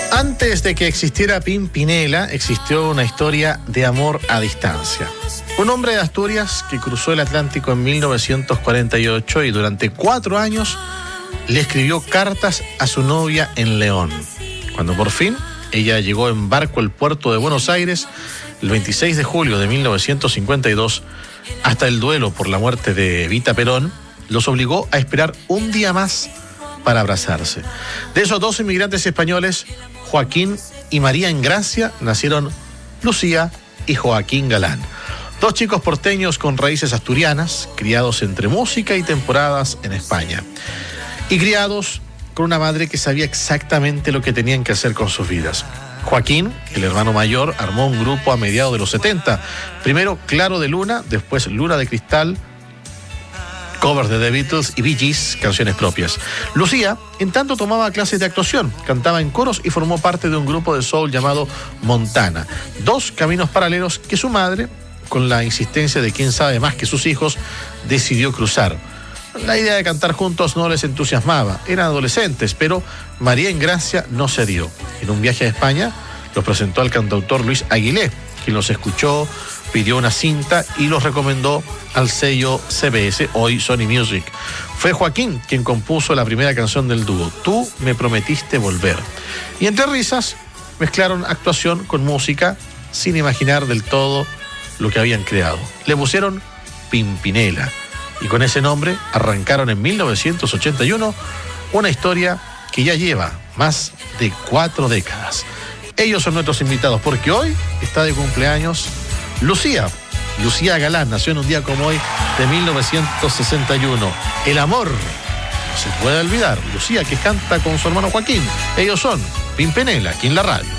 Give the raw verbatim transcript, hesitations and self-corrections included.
Antes de que existiera Pimpinela, existió una historia de amor a distancia. Un hombre de Asturias que cruzó el Atlántico en mil novecientos cuarenta y ocho y durante cuatro años le escribió cartas a su novia en León. Cuando por fin ella llegó en barco al puerto de Buenos Aires el veintiséis de julio de mil novecientos cincuenta y dos, hasta el duelo por la muerte de Evita Perón, los obligó a esperar un día más para abrazarse. De esos dos inmigrantes españoles, Joaquín y María Engracia, nacieron Lucía y Joaquín Galán. Dos chicos porteños con raíces asturianas, criados entre música y temporadas en España. Y criados con una madre que sabía exactamente lo que tenían que hacer con sus vidas. Joaquín, el hermano mayor, armó un grupo a mediados de los setenta. Primero Claro de Luna, después Luna de Cristal, covers de The Beatles y Bee Gees, canciones propias. Lucía, en tanto, tomaba clases de actuación, cantaba en coros y formó parte de un grupo de soul llamado Montana. Dos caminos paralelos que su madre, con la insistencia de quien sabe más que sus hijos, decidió cruzar. La idea de cantar juntos no les entusiasmaba, eran adolescentes, pero María Engracia no cedió. En un viaje a España los presentó al cantautor Luis Aguilé, quien los escuchó, pidió una cinta y los recomendó al sello C B S, hoy Sony Music. Fue Joaquín quien compuso la primera canción del dúo, Tú me prometiste volver. Y entre risas mezclaron actuación con música sin imaginar del todo lo que habían creado. Le pusieron Pimpinela y con ese nombre arrancaron en mil novecientos ochenta y uno una historia que ya lleva más de cuatro décadas. Ellos son nuestros invitados porque hoy está de cumpleaños Lucía. Lucía Galán nació en un día como hoy de mil novecientos sesenta y uno. El amor no se puede olvidar. Lucía, que canta con su hermano Joaquín. Ellos son Pimpinela, aquí en la radio.